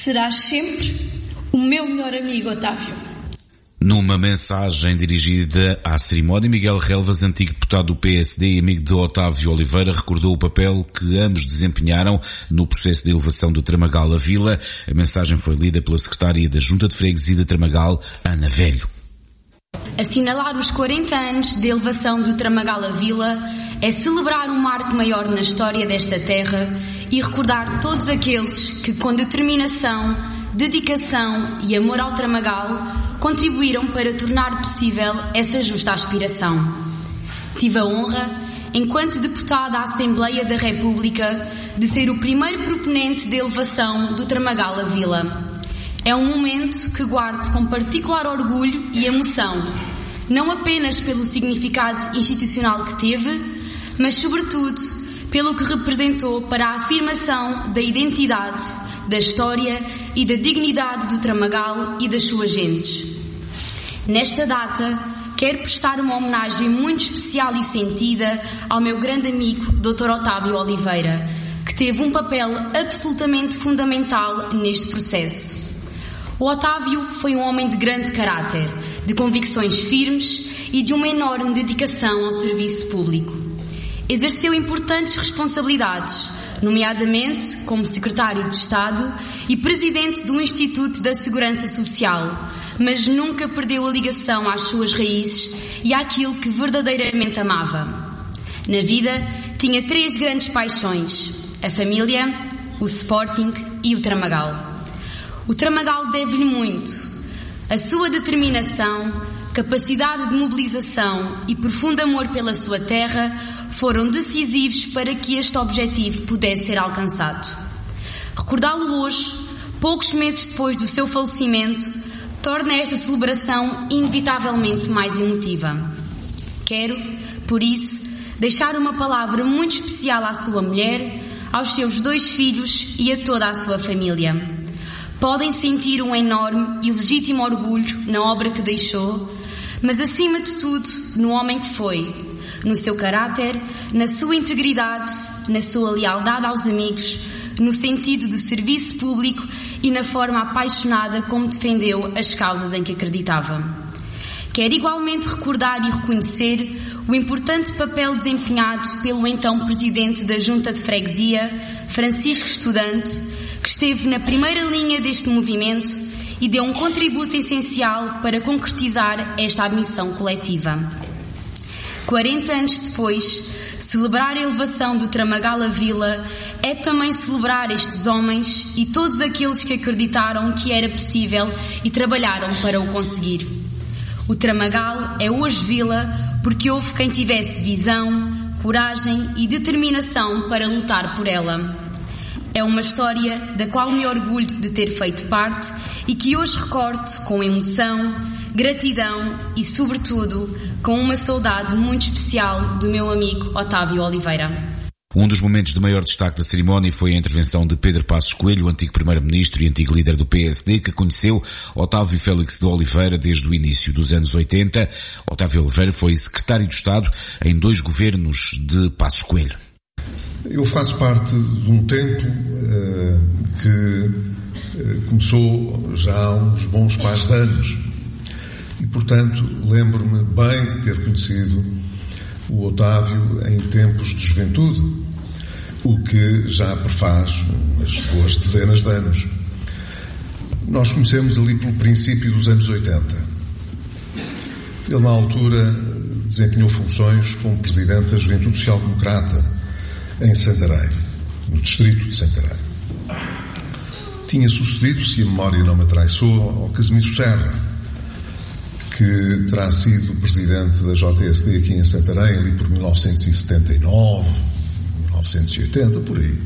Serás sempre o meu melhor amigo, Otávio. Numa mensagem dirigida à cerimónia, Miguel Relvas, antigo deputado do PSD e amigo de Otávio Oliveira, recordou o papel que ambos desempenharam no processo de elevação do Tramagal à Vila. A mensagem foi lida pela secretária da Junta de Freguesia de Tramagal, Ana Velho. Assinalar os 40 anos de elevação do Tramagal à Vila é celebrar um marco maior na história desta terra e recordar todos aqueles que, com determinação, dedicação e amor ao Tramagal, contribuíram para tornar possível essa justa aspiração. Tive a honra, enquanto deputada à Assembleia da República, de ser o primeiro proponente de elevação do Tramagal à Vila. É um momento que guardo com particular orgulho e emoção, não apenas pelo significado institucional que teve, mas sobretudo pelo que representou para a afirmação da identidade, da história e da dignidade do Tramagal e das suas gentes. Nesta data, quero prestar uma homenagem muito especial e sentida ao meu grande amigo, Dr. Otávio Oliveira, que teve um papel absolutamente fundamental neste processo. O Otávio foi um homem de grande caráter, de convicções firmes e de uma enorme dedicação ao serviço público. Exerceu importantes responsabilidades, nomeadamente como Secretário de Estado e Presidente do Instituto da Segurança Social, mas nunca perdeu a ligação às suas raízes e àquilo que verdadeiramente amava. Na vida, tinha 3 grandes paixões: a família, o Sporting e o Tramagal. O Tramagal deve-lhe muito. A sua determinação, capacidade de mobilização e profundo amor pela sua terra foram decisivos para que este objetivo pudesse ser alcançado. Recordá-lo hoje, poucos meses depois do seu falecimento, torna esta celebração inevitavelmente mais emotiva. Quero, por isso, deixar uma palavra muito especial à sua mulher, aos seus 2 filhos e a toda a sua família. Podem sentir um enorme e legítimo orgulho na obra que deixou, mas acima de tudo no homem que foi, no seu caráter, na sua integridade, na sua lealdade aos amigos, no sentido de serviço público e na forma apaixonada como defendeu as causas em que acreditava. Quero igualmente recordar e reconhecer o importante papel desempenhado pelo então Presidente da Junta de Freguesia, Francisco Estudante, que esteve na primeira linha deste movimento e deu um contributo essencial para concretizar esta missão coletiva. 40 anos depois, celebrar a elevação do Tramagal à Vila é também celebrar estes homens e todos aqueles que acreditaram que era possível e trabalharam para o conseguir. O Tramagal é hoje vila porque houve quem tivesse visão, coragem e determinação para lutar por ela. É uma história da qual me orgulho de ter feito parte e que hoje recordo com emoção, gratidão e, sobretudo, com uma saudade muito especial do meu amigo Otávio Oliveira. Um dos momentos de maior destaque da cerimónia foi a intervenção de Pedro Passos Coelho, o antigo primeiro-ministro e antigo líder do PSD, que conheceu Otávio Félix de Oliveira desde o início dos anos 80. Otávio Oliveira foi secretário de Estado em 2 governos de Passos Coelho. Eu faço parte de um tempo que começou já há uns bons pares de anos e, portanto, lembro-me bem de ter conhecido o Otávio em tempos de juventude, o que já prefaz umas boas dezenas de anos. Nós conhecemos ali pelo princípio dos anos 80. Ele, na altura, desempenhou funções como Presidente da Juventude Social Democrata em Santarém, no distrito de Santarém. Tinha sucedido, se a memória não me traiçoou, ao Casimiro Serra, que terá sido presidente da JSD aqui em Santarém, ali por 1979, 1980, por aí.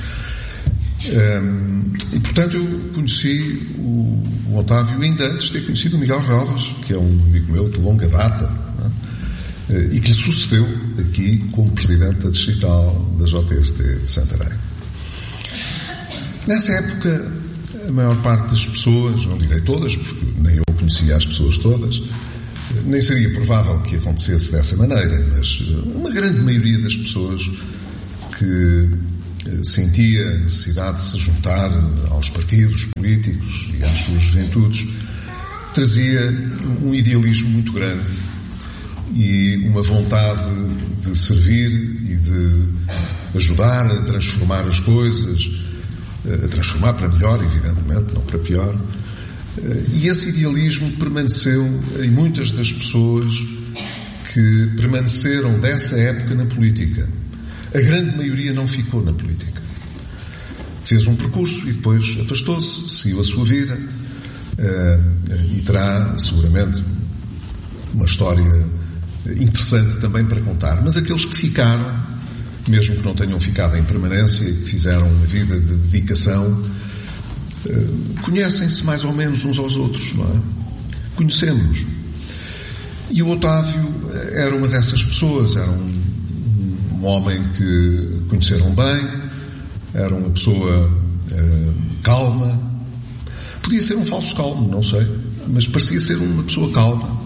E, portanto, eu conheci o Otávio ainda antes de ter conhecido o Miguel Relvas, que é um amigo meu de longa data, e que lhe sucedeu aqui como Presidente da Distrital da JSD de Santarém. Nessa época, a maior parte das pessoas, não direi todas, porque nem eu conhecia as pessoas todas, nem seria provável que acontecesse dessa maneira, mas uma grande maioria das pessoas que sentia a necessidade de se juntar aos partidos políticos e às suas juventudes, trazia um idealismo muito grande e uma vontade de servir e de ajudar a transformar as coisas, a transformar para melhor, evidentemente, não para pior. E esse idealismo permaneceu em muitas das pessoas que permaneceram dessa época na política. A grande maioria não ficou na política. Fez um percurso e depois afastou-se, seguiu a sua vida e terá seguramente uma história interessante também para contar. Mas aqueles que ficaram, mesmo que não tenham ficado em permanência e que fizeram uma vida de dedicação, conhecem-se mais ou menos uns aos outros, não é? Conhecemos-nos. E o Otávio era uma dessas pessoas, era um homem que conheceram bem, era uma pessoa calma. Podia ser um falso calmo, não sei, mas parecia ser uma pessoa calma.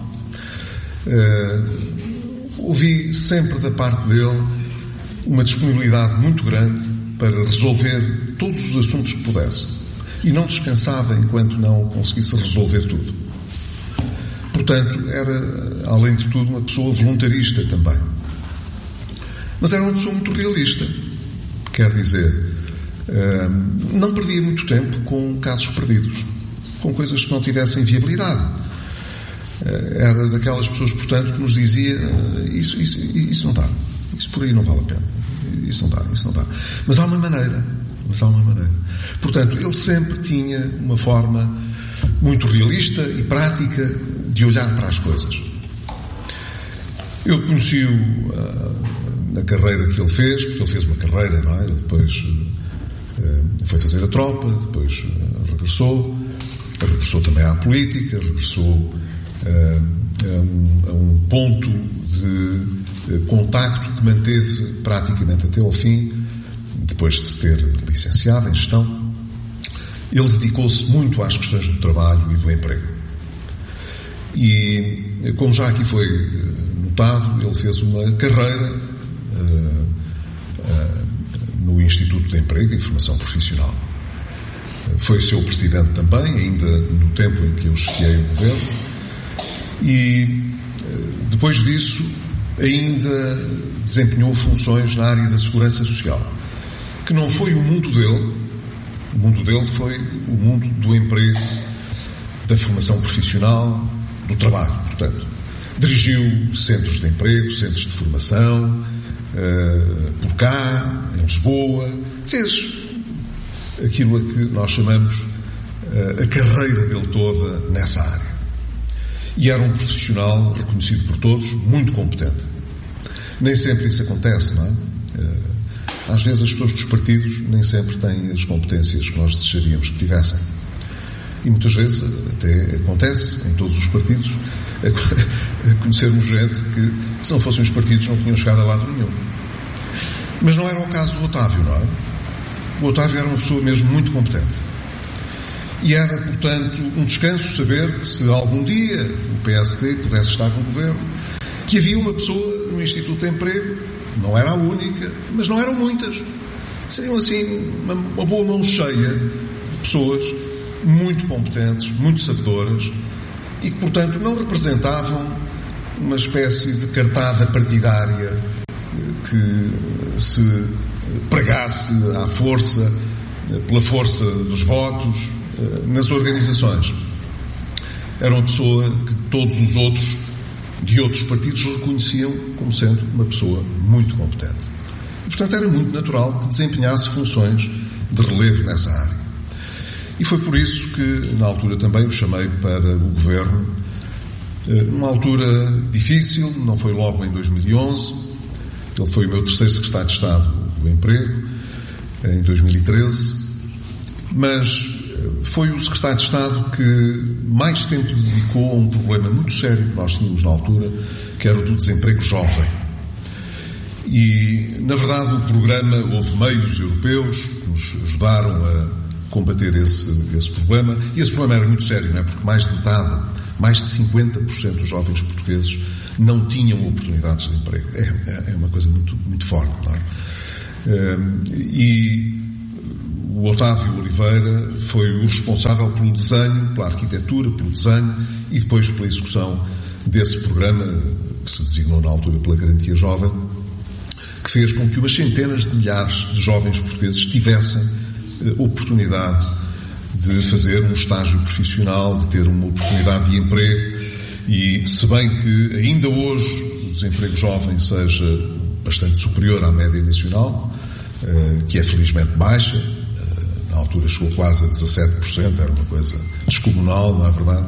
Ouvi sempre da parte dele uma disponibilidade muito grande para resolver todos os assuntos que pudesse. E não descansava enquanto não conseguisse resolver tudo. Portanto, era, além de tudo, uma pessoa voluntarista também. Mas era uma pessoa muito realista. Quer dizer, não perdia muito tempo com casos perdidos, com coisas que não tivessem viabilidade. Era daquelas pessoas, portanto, que nos dizia isso não dá, isso por aí não vale a pena, isso não dá. Mas há uma maneira. Portanto, ele sempre tinha uma forma muito realista e prática de olhar para as coisas. Eu conheci-o na carreira que ele fez, porque ele fez uma carreira, não é? Ele depois foi fazer a tropa, depois regressou também à política, regressou a um ponto de contacto que manteve praticamente até ao fim, depois de se ter licenciado em gestão. Ele dedicou-se muito às questões do trabalho e do emprego. E, como já aqui foi notado, ele fez uma carreira no Instituto de Emprego e Formação Profissional. Foi seu presidente também, ainda no tempo em que eu chefiei o governo. E, depois disso, ainda desempenhou funções na área da segurança social, que não foi o mundo dele. O mundo dele foi o mundo do emprego, da formação profissional, do trabalho, portanto. Dirigiu centros de emprego, centros de formação, por cá, em Lisboa. Fez aquilo a que nós chamamos a carreira dele toda nessa área. E era um profissional reconhecido por todos, muito competente. Nem sempre isso acontece, não é? Às vezes as pessoas dos partidos nem sempre têm as competências que nós desejaríamos que tivessem. E muitas vezes até acontece em todos os partidos conhecermos gente que, se não fossem os partidos, não tinham chegado a lado nenhum. Mas não era o caso do Otávio, não é? O Otávio era uma pessoa mesmo muito competente. E era, portanto, um descanso saber que, se algum dia o PSD pudesse estar no governo, que havia uma pessoa no Instituto de Emprego. Não era a única, mas não eram muitas. Seriam, assim, uma boa mão cheia de pessoas muito competentes, muito sabedoras e que, portanto, não representavam uma espécie de cartada partidária que se pregasse à força, pela força dos votos, nas organizações. Era uma pessoa que todos os outros de outros partidos reconheciam como sendo uma pessoa muito competente. E, portanto, era muito natural que desempenhasse funções de relevo nessa área. E foi por isso que, na altura, também o chamei para o governo, numa altura difícil, não foi logo em 2011, ele foi o meu terceiro secretário de Estado do Emprego, em 2013, mas foi o secretário de Estado que mais tempo dedicou a um problema muito sério que nós tínhamos na altura, que era o do desemprego jovem. E, na verdade, o programa, houve meios europeus que nos ajudaram a combater esse problema. E esse problema era muito sério, não é? Porque mais de metade, mais de 50% dos jovens portugueses não tinham oportunidades de emprego. É uma coisa muito, muito forte, não é? E o Otávio Oliveira foi o responsável pelo desenho, pela arquitetura, pelo desenho e depois pela execução desse programa, que se designou na altura pela Garantia Jovem, que fez com que umas centenas de milhares de jovens portugueses tivessem oportunidade de fazer um estágio profissional, de ter uma oportunidade de emprego. E se bem que ainda hoje o desemprego jovem seja bastante superior à média nacional, que é felizmente baixa, na altura chegou quase a 17%, era uma coisa descomunal, não é verdade?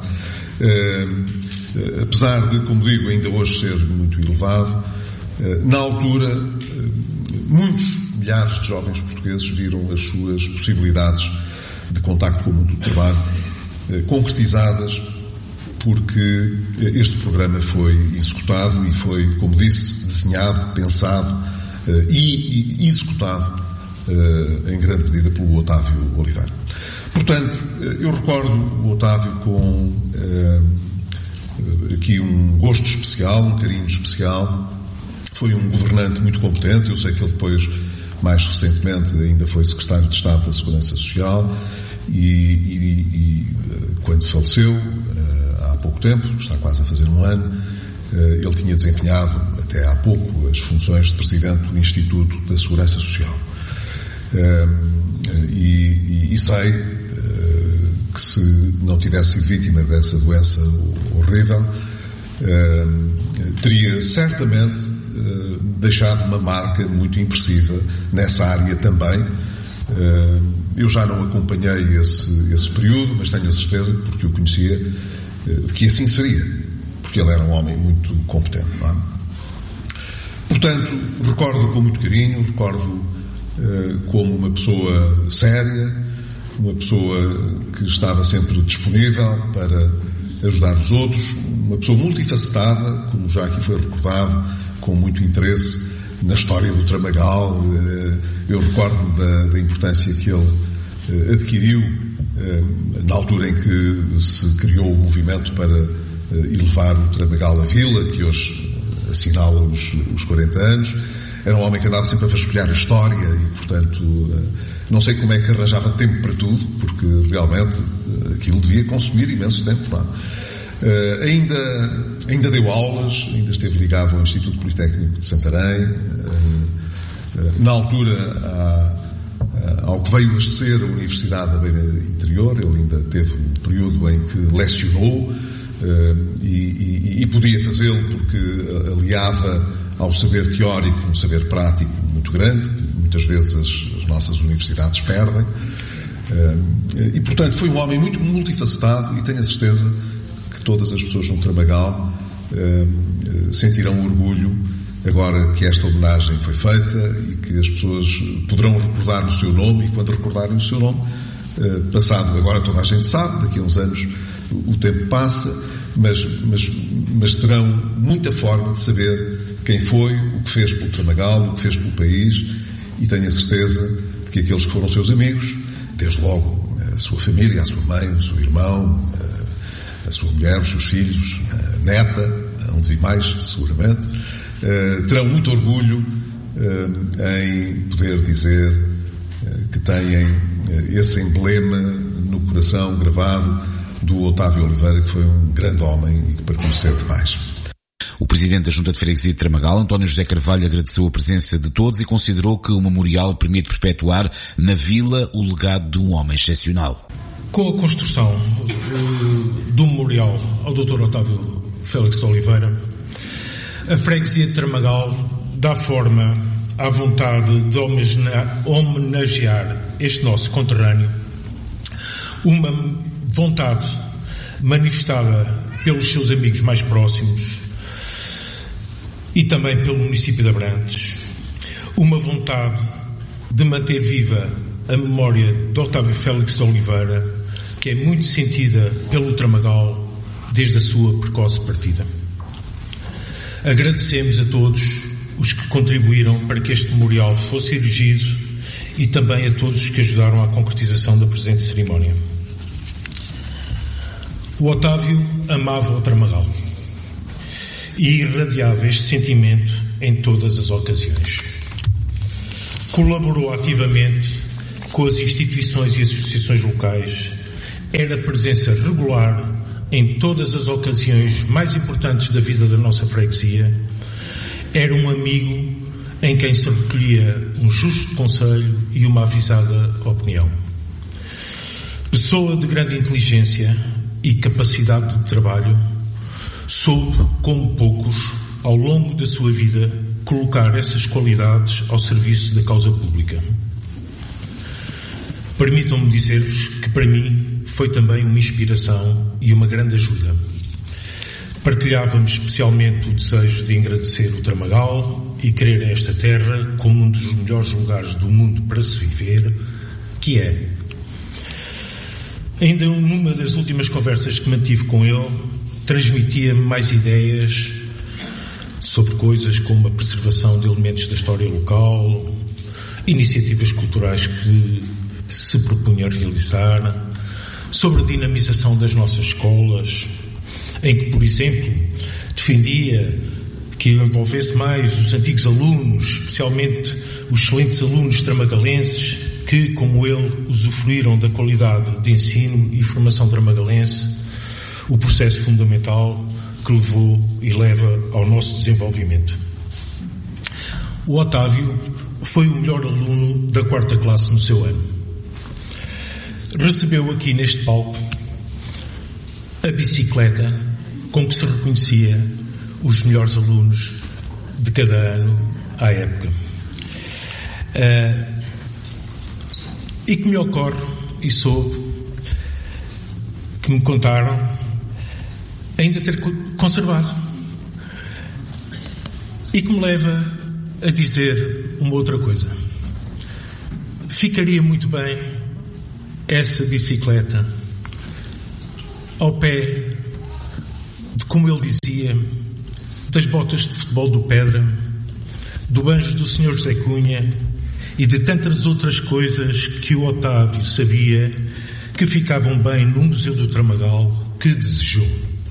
Apesar de, como digo, ainda hoje ser muito elevado, na altura muitos milhares de jovens portugueses viram as suas possibilidades de contacto com o mundo do trabalho concretizadas, porque este programa foi executado e foi, como disse, desenhado, pensado e executado em grande medida pelo Otávio Oliveira. Portanto, eu recordo o Otávio com aqui um gosto especial, um carinho especial. Foi um governante muito competente. Eu sei que ele depois, mais recentemente, ainda foi secretário de Estado da Segurança Social e quando faleceu, há pouco tempo, está quase a fazer um ano, ele tinha desempenhado até há pouco as funções de presidente do Instituto da Segurança Social. E sei que se não tivesse sido vítima dessa doença horrível, teria certamente deixado uma marca muito impressiva nessa área também. Eu já não acompanhei esse período, mas tenho a certeza, porque o conhecia, de que assim seria, porque ele era um homem muito competente, não é? Portanto, recordo com muito carinho, recordo como uma pessoa séria, uma pessoa que estava sempre disponível para ajudar os outros, uma pessoa multifacetada, como já aqui foi recordado, com muito interesse na história do Tramagal. Eu recordo-me da importância que ele adquiriu na altura em que se criou o movimento para elevar o Tramagal à Vila, que hoje assinala os 40 anos. Era um homem que andava sempre a vasculhar a história e, portanto, não sei como é que arranjava tempo para tudo, porque realmente aquilo devia consumir imenso tempo. Não é? Ainda deu aulas, ainda esteve ligado ao Instituto Politécnico de Santarém. Na altura, ao que veio a ser a Universidade da Beira Interior, ele ainda teve um período em que lecionou e podia fazê-lo porque aliava ao saber teórico um saber prático muito grande, que muitas vezes as nossas universidades perdem. E, portanto, foi um homem muito multifacetado e tenho a certeza que todas as pessoas no Tramagal sentirão orgulho agora que esta homenagem foi feita e que as pessoas poderão recordar o seu nome, e quando recordarem o seu nome, passado, agora toda a gente sabe, daqui a uns anos o tempo passa, mas terão muita forma de saber quem foi, o que fez pelo Tramagal, o que fez pelo país, e tenho a certeza de que aqueles que foram seus amigos, desde logo a sua família, a sua mãe, o seu irmão, a sua mulher, os seus filhos, a neta, onde vi mais, seguramente, terão muito orgulho em poder dizer que têm esse emblema no coração gravado do Otávio Oliveira, que foi um grande homem e que partiu cedo demais. O presidente da Junta de Freguesia de Tramagal, António José Carvalho, agradeceu a presença de todos e considerou que o memorial permite perpetuar na vila o legado de um homem excepcional. Com a construção do memorial ao Dr. Otávio Félix de Oliveira, a Freguesia de Tramagal dá forma à vontade de homenagear este nosso conterrâneo, uma vontade manifestada pelos seus amigos mais próximos e também pelo município de Abrantes, uma vontade de manter viva a memória de Otávio Félix de Oliveira, que é muito sentida pelo Tramagal desde a sua precoce partida. Agradecemos a todos os que contribuíram para que este memorial fosse erigido e também a todos os que ajudaram à concretização da presente cerimónia. O Otávio amava o Tramagal e irradiava este sentimento em todas as ocasiões. colaborou ativamente com as instituições e associações locais, era presença regular em todas as ocasiões mais importantes da vida da nossa freguesia, era um amigo em quem se recolhia um justo conselho e uma avisada opinião. Pessoa de grande inteligência e capacidade de trabalho, soube, como poucos, ao longo da sua vida, colocar essas qualidades ao serviço da causa pública. Permitam-me dizer-vos que para mim foi também uma inspiração e uma grande ajuda. Partilhávamos especialmente o desejo de engrandecer o Tramagal e querer esta terra como um dos melhores lugares do mundo para se viver, que é. Ainda numa das últimas conversas que mantive com ele, transmitia-me mais ideias sobre coisas como a preservação de elementos da história local, iniciativas culturais que se propunha realizar, sobre a dinamização das nossas escolas, em que, por exemplo, defendia que envolvesse mais os antigos alunos, especialmente os excelentes alunos tramagalenses que, como ele, usufruíram da qualidade de ensino e formação tramagalense, o processo fundamental que levou e leva ao nosso desenvolvimento. O Otávio foi o melhor aluno da 4ª classe no seu ano. Recebeu aqui neste palco a bicicleta com que se reconhecia os melhores alunos de cada ano à época. E que me ocorre, e soube, que me contaram, ainda ter conservado. E que me leva a dizer uma outra coisa. Ficaria muito bem essa bicicleta ao pé de, como ele dizia, das botas de futebol do Pedra, do banjo do Sr. José Cunha e de tantas outras coisas que o Otávio sabia que ficavam bem no Museu do Tramagal, que desejou.